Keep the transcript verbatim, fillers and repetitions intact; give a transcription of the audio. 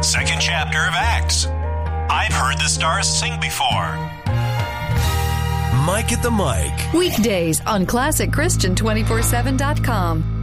second chapter of Acts. I've heard the stars sing before. Mike at the Mic. Weekdays on classic christian two forty-seven dot com.